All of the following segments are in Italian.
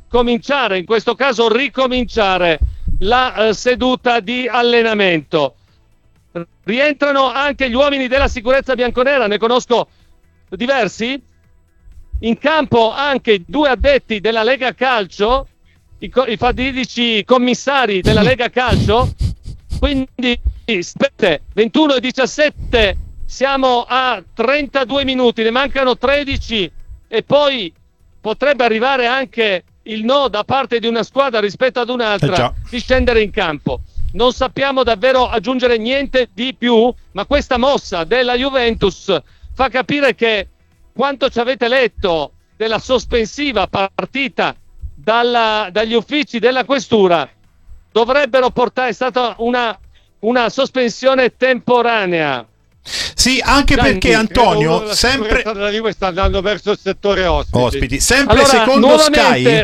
cominciare, in questo caso ricominciare la seduta di allenamento. Rientrano anche gli uomini della sicurezza bianconera, ne conosco diversi. In campo anche 2 addetti della Lega Calcio, i fatidici commissari della Lega Calcio. Quindi 21 e 17, siamo a 32 minuti, ne mancano 13 e poi potrebbe arrivare anche il no da parte di una squadra rispetto ad un'altra di scendere in campo. Non sappiamo davvero aggiungere niente di più, ma questa mossa della Juventus fa capire che quanto ci avete letto della sospensiva partita dagli uffici della questura dovrebbero portare, è stata una sospensione temporanea. Sì, anche perché Antonio sempre la Juve sta andando verso il settore ospiti. Sempre allora, secondo Sky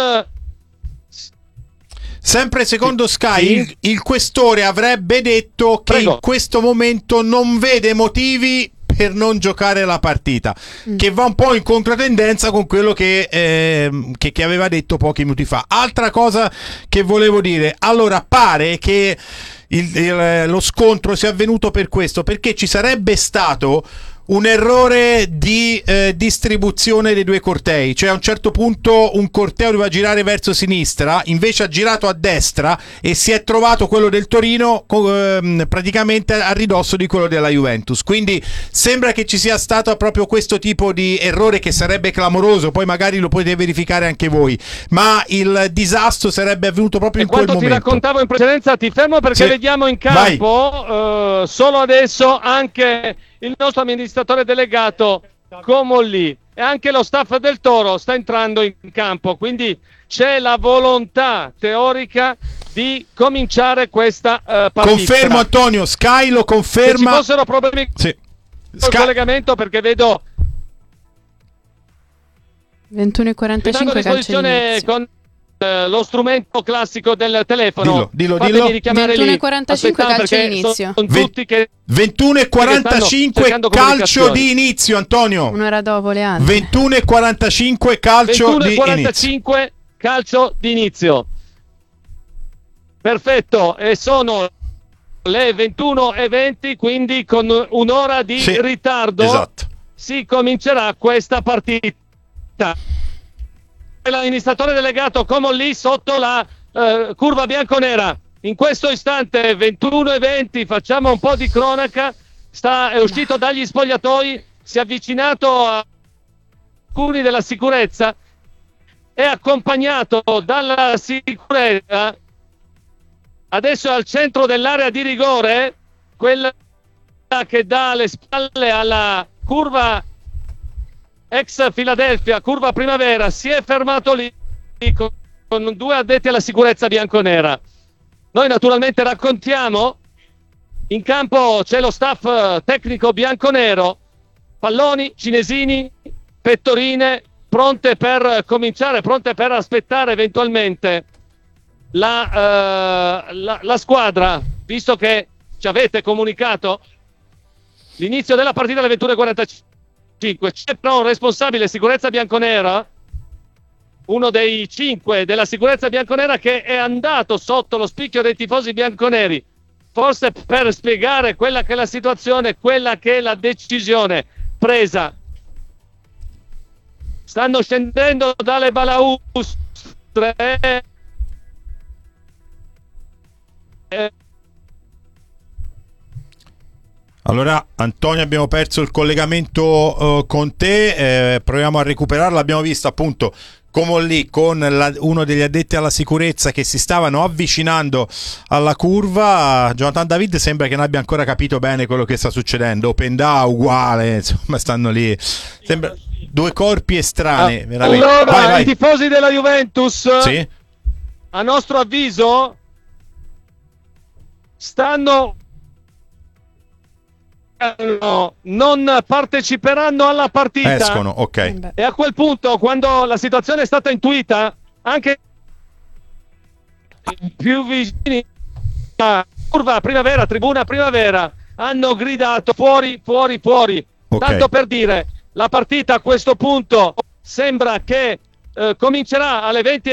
sempre secondo Sky sì? il questore avrebbe detto che in questo momento non vede motivi per non giocare la partita, che va un po' in controtendenza con quello che aveva detto pochi minuti fa. Altra cosa che volevo dire, allora pare che lo scontro sia avvenuto per questo, perché ci sarebbe stato un errore di distribuzione dei 2 cortei, cioè a un certo punto un corteo doveva girare verso sinistra, invece ha girato a destra e si è trovato quello del Torino praticamente a ridosso di quello della Juventus. Quindi sembra che ci sia stato proprio questo tipo di errore, che sarebbe clamoroso, poi magari lo potete verificare anche voi, ma il disastro sarebbe avvenuto proprio in quel momento. Quanto ti raccontavo in precedenza, ti fermo perché vediamo in campo solo adesso anche il nostro amministratore delegato Comolli e anche lo staff del Toro sta entrando in campo, quindi c'è la volontà teorica di cominciare questa partita. Confermo, Antonio, Sky lo conferma. Se ci fossero problemi col collegamento, perché vedo 21:45 a disposizione con lo strumento classico del telefono. Dillo. 21:45 calcio di inizio. 21:45 calcio di inizio, Antonio. Un'ora dopo, Leandro. 21:45 calcio di inizio. 21:45 calcio di inizio. Perfetto, e sono le 21:20, quindi con un'ora di ritardo si comincerà questa partita. L'amministratore delegato Comolli sotto la curva bianconera. In questo istante 21:20, facciamo un po' di cronaca, è uscito dagli spogliatoi, si è avvicinato a alcuni della sicurezza, è accompagnato dalla sicurezza, adesso è al centro dell'area di rigore, quella che dà le spalle alla curva ex Philadelphia, curva Primavera. Si è fermato lì con 2 addetti alla sicurezza bianconera. Noi naturalmente raccontiamo, in campo c'è lo staff tecnico bianconero, palloni, cinesini, pettorine, pronte per cominciare, pronte per aspettare eventualmente la squadra, visto che ci avete comunicato l'inizio della partita alle 21:45. C'è però un responsabile sicurezza bianconera, uno dei 5 della sicurezza bianconera, che è andato sotto lo spicchio dei tifosi bianconeri, forse per spiegare quella che è la situazione, quella che è la decisione presa. Stanno scendendo dalle balaustre. Allora, Antonio, abbiamo perso il collegamento con te, proviamo a recuperarlo. Abbiamo visto appunto Comolli con uno degli addetti alla sicurezza che si stavano avvicinando alla curva. Jonathan David sembra che non abbia ancora capito bene quello che sta succedendo. Openda uguale, insomma, stanno lì. Sembra 2 corpi estranei. Veramente. Allora, vai. I tifosi della Juventus, a nostro avviso, non parteciperanno alla partita. Escono, ok. E a quel punto, quando la situazione è stata intuita, anche più vicini a curva Primavera, tribuna Primavera, hanno gridato fuori. Okay. Tanto per dire, la partita a questo punto sembra che comincerà alle 20